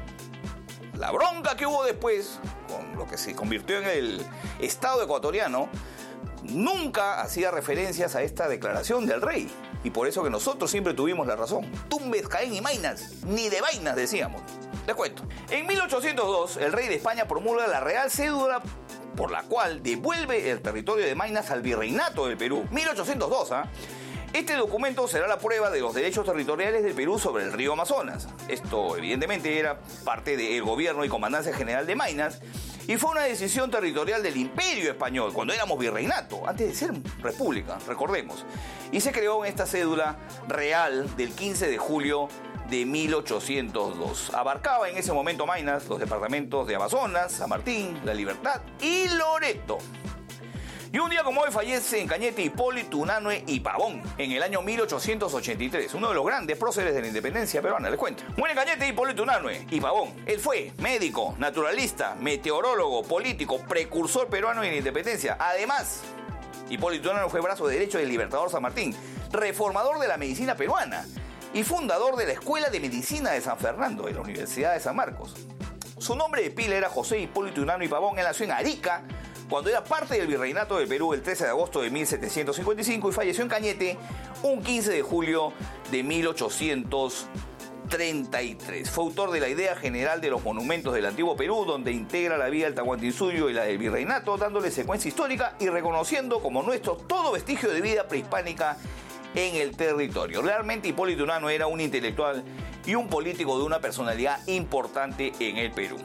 [SPEAKER 1] La bronca que hubo después, con lo que se convirtió en el Estado ecuatoriano, nunca hacía referencias a esta declaración del rey. Y por eso que nosotros siempre tuvimos la razón. Tumbes, Jaén y Maynas, ni de vainas decíamos. Les cuento. En mil ochocientos dos, el rey de España promulga la Real Cédula por la cual devuelve el territorio de Maynas al Virreinato del Perú. mil ochocientos dos, ¿ah? ¿eh? Este documento será la prueba de los derechos territoriales del Perú sobre el río Amazonas. Esto, evidentemente, era parte del gobierno y comandancia general de Maynas y fue una decisión territorial del Imperio Español, cuando éramos virreinato, antes de ser república, recordemos. Y se creó en esta cédula real del quince de julio de mil ochocientos dos. Abarcaba en ese momento Maynas los departamentos de Amazonas, San Martín, La Libertad y Loreto. Y un día como hoy fallece en Cañete Hipólito Unanue y Pavón, en el año mil ochocientos ochenta y tres, uno de los grandes próceres de la independencia peruana, les cuento. Muere en Cañete Hipólito Unanue y Pavón. Él fue médico, naturalista, meteorólogo, político, precursor peruano en la independencia. Además, Hipólito Unanue fue brazo derecho del Libertador San Martín, reformador de la medicina peruana y fundador de la Escuela de Medicina de San Fernando, de la Universidad de San Marcos. Su nombre de pila era José Hipólito Unanue y Pavón. Él nació en Arica, cuando era parte del Virreinato del Perú el trece de agosto de mil setecientos cincuenta y cinco y falleció en Cañete un quince de julio de mil ochocientos treinta y tres. Fue autor de la idea general de los monumentos del antiguo Perú, donde integra la vía del Tahuantinsuyo y la del Virreinato, dándole secuencia histórica y reconociendo como nuestro todo vestigio de vida prehispánica en el territorio. Realmente Hipólito Unanue era un intelectual y un político de una personalidad importante en el Perú.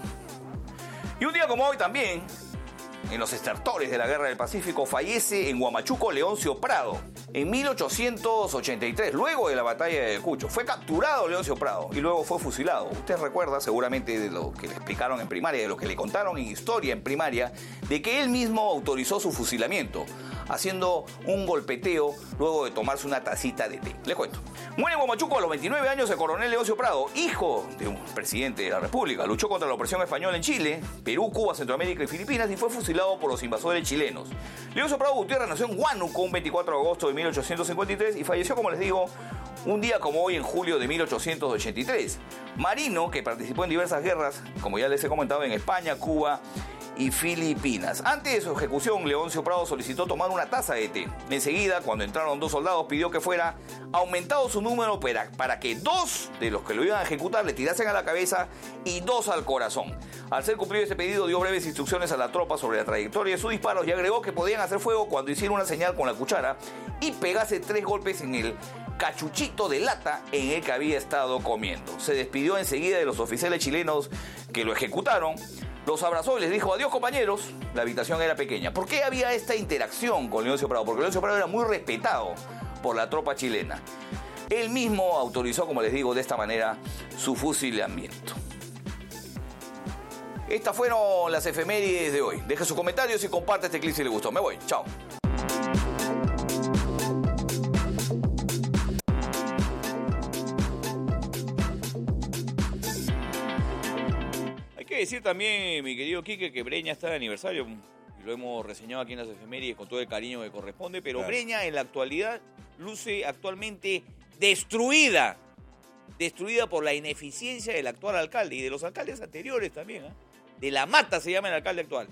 [SPEAKER 1] Y un día como hoy también, en los estertores de la Guerra del Pacífico, fallece en Huamachuco Leoncio Prado en mil ochocientos ochenta y tres, luego de la batalla de Ayacucho. Fue capturado Leoncio Prado y luego fue fusilado. Usted recuerda seguramente de lo que le explicaron en primaria, de lo que le contaron en historia en primaria, de que él mismo autorizó su fusilamiento, haciendo un golpeteo luego de tomarse una tacita de té. Les cuento. Muere en Huamachuco a los veintinueve años el coronel Leoncio Prado, hijo de un presidente de la República. Luchó contra la opresión española en Chile, Perú, Cuba, Centroamérica y Filipinas y fue fusilado por los invasores chilenos. Leoncio Prado Gutiérrez nació en Huánuco un veinticuatro de agosto de mil ochocientos cincuenta y tres y falleció, como les digo, un día como hoy en julio de mil ochocientos ochenta y tres. Marino que participó en diversas guerras, como ya les he comentado, en España, Cuba y Filipinas. Antes de su ejecución, Leoncio Prado solicitó tomar una taza de té. Enseguida, cuando entraron dos soldados, pidió que fuera aumentado su número para, para que dos de los que lo iban a ejecutar le tirasen a la cabeza y dos al corazón. Al ser cumplido ese pedido, dio breves instrucciones a la tropa sobre la trayectoria de sus disparos y agregó que podían hacer fuego cuando hiciera una señal con la cuchara y pegase tres golpes en el cachuchito de lata en el que había estado comiendo. Se despidió enseguida de los oficiales chilenos que lo ejecutaron, los abrazó y les dijo adiós compañeros. La habitación era pequeña. ¿Por qué había esta interacción con Leoncio Prado? Porque Leoncio Prado era muy respetado por la tropa chilena. Él mismo autorizó, como les digo, de esta manera su fusilamiento. Estas fueron las efemérides de hoy. Deje sus comentarios y comparte este clip si le gustó. Me voy. Chao.
[SPEAKER 3] Hay que decir también, mi querido Quique, que Breña está de aniversario. Y lo hemos reseñado aquí en las efemérides con todo el cariño que corresponde. Pero claro, Breña en la actualidad luce actualmente destruida. Destruida por la ineficiencia del actual alcalde y de los alcaldes anteriores también, ¿eh? De la Mata se llama el alcalde actual.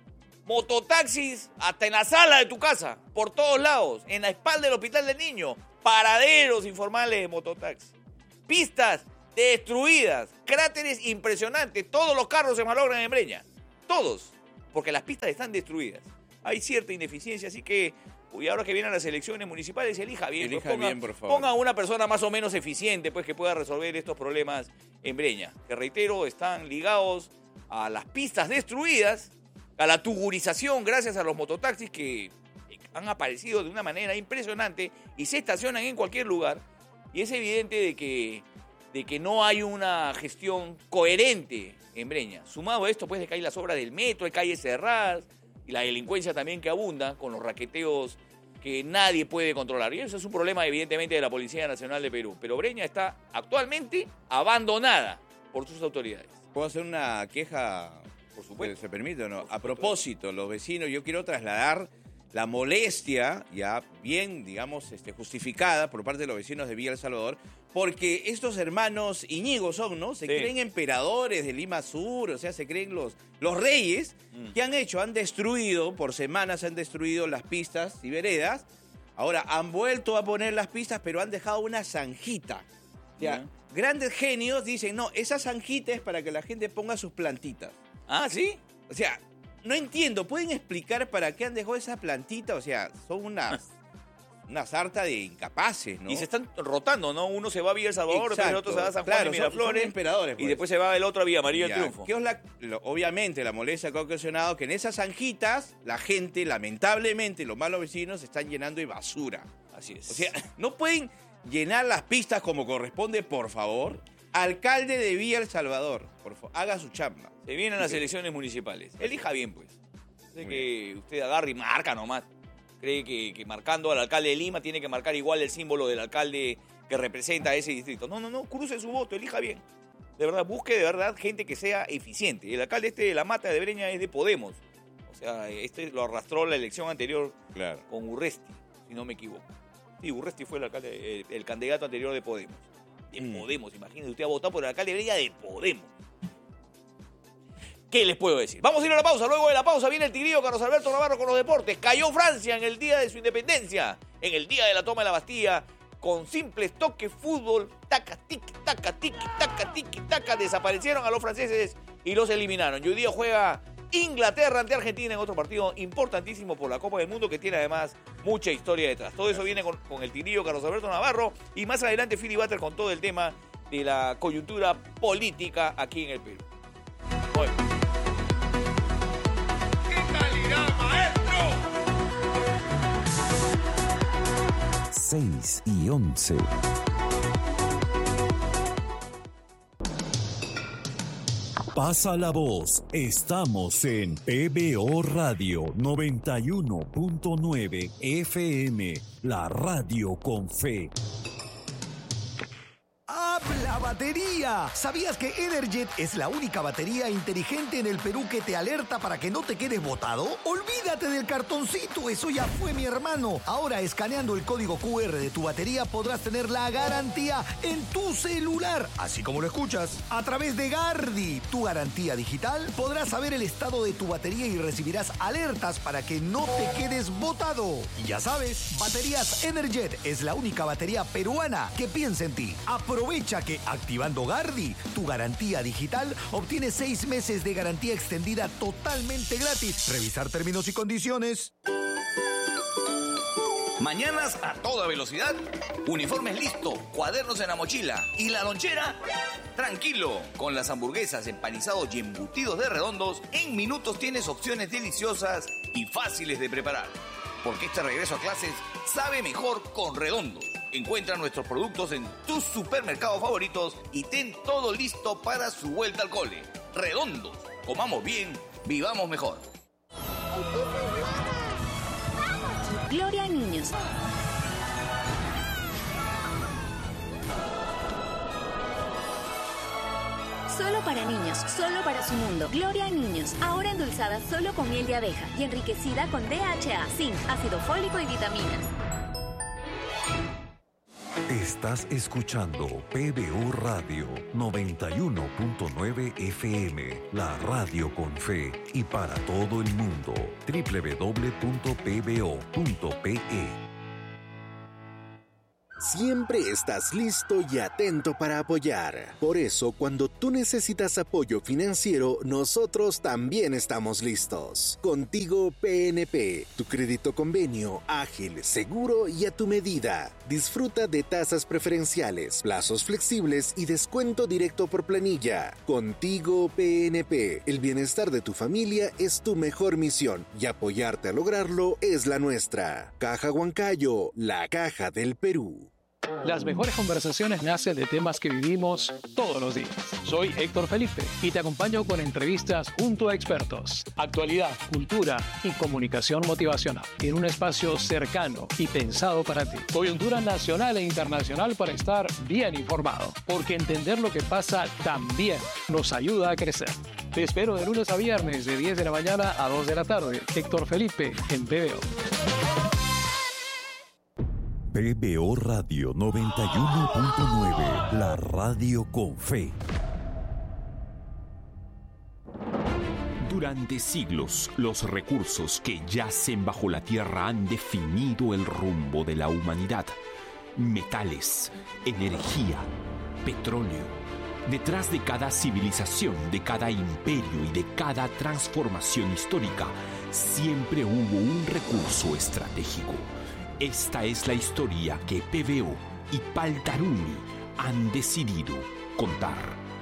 [SPEAKER 3] Mototaxis hasta en la sala de tu casa, por todos lados, en la espalda del Hospital del Niño, paraderos informales de mototaxi. Pistas destruidas, cráteres impresionantes, todos los carros se malogran en Breña, todos, porque las pistas están destruidas. Hay cierta ineficiencia, así que y ahora que vienen las elecciones municipales, elija bien.
[SPEAKER 8] Elija
[SPEAKER 3] pues ponga,
[SPEAKER 8] bien, por favor.
[SPEAKER 3] Ponga una persona más o menos eficiente, pues, que pueda resolver estos problemas en Breña, que reitero, están ligados a las pistas destruidas, a la tugurización gracias a los mototaxis que han aparecido de una manera impresionante y se estacionan en cualquier lugar. Y es evidente de que, de que no hay una gestión coherente en Breña. Sumado a esto, pues, de que hay las obras del metro, hay calles cerradas y la delincuencia también que abunda con los raqueteos que nadie puede controlar. Y eso es un problema, evidentemente, de la Policía Nacional de Perú. Pero Breña está actualmente abandonada por sus autoridades.
[SPEAKER 8] ¿Puedo hacer una queja?
[SPEAKER 3] Por supuesto.
[SPEAKER 8] ¿Se permite o no? A propósito, los vecinos, yo quiero trasladar la molestia, ya bien, digamos, este, justificada por parte de los vecinos de Villa El Salvador, porque estos hermanos Iñigo son, ¿no? Se sí. creen emperadores de Lima Sur, o sea, se creen los, los reyes. Mm. ¿Qué han hecho? Han destruido, por semanas han destruido las pistas y veredas. Ahora, han vuelto a poner las pistas, pero han dejado una zanjita. O sea, mm. grandes genios dicen, no, esa zanjita es para que la gente ponga sus plantitas.
[SPEAKER 3] Ah, ¿sí?
[SPEAKER 8] O sea, no entiendo, ¿pueden explicar para qué han dejado esa plantita? O sea, son unas, una sarta de incapaces, ¿no?
[SPEAKER 3] Y se están rotando, ¿no? Uno se va a Villa El Salvador, después el otro se va a San Juan
[SPEAKER 8] claro,
[SPEAKER 3] de Miraflores,
[SPEAKER 8] son, son emperadores, pues.
[SPEAKER 3] Y después se va el otro a Villa María del
[SPEAKER 8] Ya.
[SPEAKER 3] Triunfo.
[SPEAKER 8] ¿Qué es la, lo, obviamente la molestia que ha ocasionado que en esas zanjitas la gente, lamentablemente, los malos vecinos, se están llenando de basura.
[SPEAKER 3] Así es.
[SPEAKER 8] O sea, no pueden llenar las pistas como corresponde, por favor. Alcalde de Villa El Salvador, por favor, haga su chamba.
[SPEAKER 3] Se vienen las elecciones municipales. Elija bien, pues. Sé que usted agarra y marca nomás. Cree que, que marcando al alcalde de Lima tiene que marcar igual el símbolo del alcalde que representa a ese distrito. No, no, no, cruce su voto, elija bien. De verdad, busque de verdad gente que sea eficiente. El alcalde este de La Mata de Breña es de Podemos. O sea, este lo arrastró la elección anterior
[SPEAKER 8] claro.
[SPEAKER 3] con Urresti, si no me equivoco. Sí, Urresti fue el alcalde, el, el candidato anterior de Podemos. De mm. Podemos, imagínese, usted ha votado por el alcalde de Breña de Podemos. ¿Qué les puedo decir? Vamos a ir a la pausa. Luego de la pausa viene el tigrillo Carlos Alberto Navarro con los deportes. Cayó Francia en el día de su independencia, en el día de la toma de la Bastilla, con simples toques, fútbol, taca, tiki, taca, tiki, taca, tiki, taca. Desaparecieron a los franceses y los eliminaron. Y hoy día juega Inglaterra ante Argentina en otro partido importantísimo por la Copa del Mundo, que tiene además mucha historia detrás. Todo eso viene con, con el tigrillo Carlos Alberto Navarro y más adelante Philly Butter con todo el tema de la coyuntura política aquí en el Perú. Bueno.
[SPEAKER 9] seis y once. Pasa la voz. Estamos en P B O Radio noventa y uno punto nueve F M, la radio con fe.
[SPEAKER 22] ¡Habla batería! ¿Sabías que Energet es la única batería inteligente en el Perú que te alerta para que no te quedes botado? Olvídate del cartoncito, eso ya fue, mi hermano. Ahora, escaneando el código Q R de tu batería podrás tener la garantía en tu celular, así como lo escuchas. A través de Gardi, tu garantía digital, podrás saber el estado de tu batería y recibirás alertas para que no te quedes botado. Y ya sabes, Baterías Energet es la única batería peruana que piensa en ti. Aprovecha que activando Gardi, tu garantía digital, obtienes seis meses de garantía extendida totalmente gratis. Revisar términos y condiciones.
[SPEAKER 1] Mañanas a toda velocidad, uniformes listo, cuadernos en la mochila y la lonchera. Tranquilo, con las hamburguesas, empanizados y embutidos de Redondos, en minutos tienes opciones deliciosas y fáciles de preparar. Porque este regreso a clases sabe mejor con Redondos. Encuentra nuestros productos en tus supermercados favoritos y ten todo listo para su vuelta al cole. Redondos, comamos bien, vivamos mejor.
[SPEAKER 4] Gloria a Niños. Solo para niños, solo para su mundo. Gloria a Niños, ahora endulzada solo con miel de abeja y enriquecida con D H A, zinc, ácido fólico y vitaminas.
[SPEAKER 9] Estás escuchando P B O Radio noventa y uno punto nueve F M, la radio con fe y para todo el mundo. doble u doble u doble u punto p b o punto p e.
[SPEAKER 5] Siempre estás listo y atento para apoyar. Por eso, cuando tú necesitas apoyo financiero, nosotros también estamos listos. Contigo P N P, tu crédito convenio, ágil, seguro y a tu medida. Disfruta de tasas preferenciales, plazos flexibles y descuento directo por planilla. Contigo P N P, el bienestar de tu familia es tu mejor misión y apoyarte a lograrlo es la nuestra. Caja Huancayo, la caja del Perú.
[SPEAKER 23] Las mejores conversaciones nacen de temas que vivimos todos los días. Soy Héctor Felipe y te acompaño con entrevistas junto a expertos, actualidad, cultura y comunicación motivacional en un espacio cercano y pensado para ti. Coyuntura nacional e internacional para estar bien informado, porque entender lo que pasa también nos ayuda a crecer. Te espero de lunes a viernes de diez de la mañana a dos de la tarde. Héctor Felipe en P B O.
[SPEAKER 9] P B O Radio noventa y uno punto nueve, la radio con fe.
[SPEAKER 24] Durante siglos, los recursos que yacen bajo la tierra han definido el rumbo de la humanidad. Metales, energía, petróleo. Detrás de cada civilización, de cada imperio y de cada transformación histórica, siempre hubo un recurso estratégico. Esta es la historia que P B O y Paltarumi han decidido contar.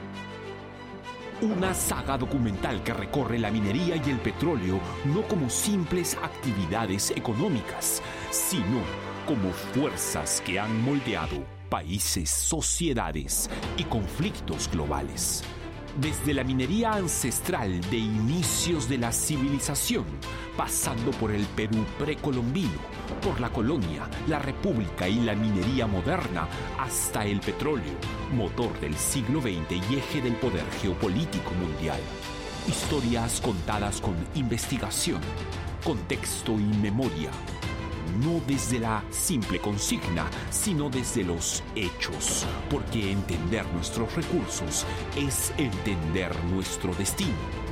[SPEAKER 24] Una saga documental que recorre la minería y el petróleo no como simples actividades económicas, sino como fuerzas que han moldeado países, sociedades y conflictos globales. Desde la minería ancestral de inicios de la civilización, pasando por el Perú precolombino, por la colonia, la república y la minería moderna, hasta el petróleo, motor del siglo veinte y eje del poder geopolítico mundial. Historias contadas con investigación, contexto y memoria. No desde la simple consigna, sino desde los hechos, porque entender nuestros recursos es entender nuestro destino.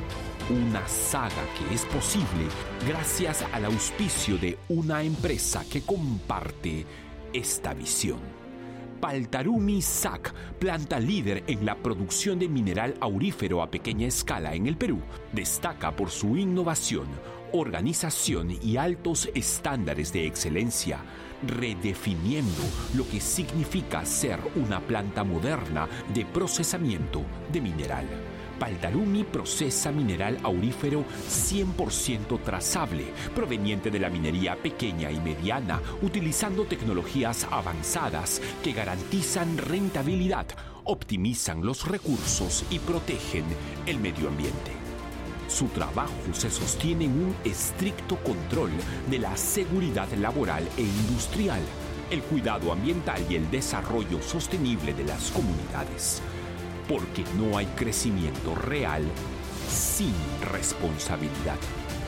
[SPEAKER 24] Una saga que es posible gracias al auspicio de una empresa que comparte esta visión. Paltarumi S A C, planta líder en la producción de mineral aurífero a pequeña escala en el Perú, destaca por su innovación, organización y altos estándares de excelencia, redefiniendo lo que significa ser una planta moderna de procesamiento de mineral. Paltarumi procesa mineral aurífero cien por ciento trazable, proveniente de la minería pequeña y mediana, utilizando tecnologías avanzadas que garantizan rentabilidad, optimizan los recursos y protegen el medio ambiente. Su trabajo se sostiene en un estricto control de la seguridad laboral e industrial, el cuidado ambiental y el desarrollo sostenible de las comunidades. Porque no hay crecimiento real sin responsabilidad.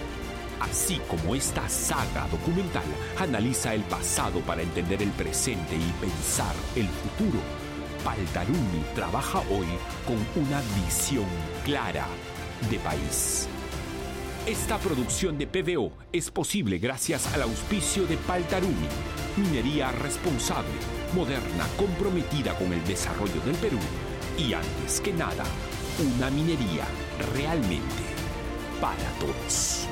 [SPEAKER 24] Así como esta saga documental analiza el pasado para entender el presente y pensar el futuro, Paltarumi trabaja hoy con una visión clara de país. Esta producción de P B O es posible gracias al auspicio de Paltarumi, minería responsable, moderna, comprometida con el desarrollo del Perú y, antes que nada, una minería realmente para todos.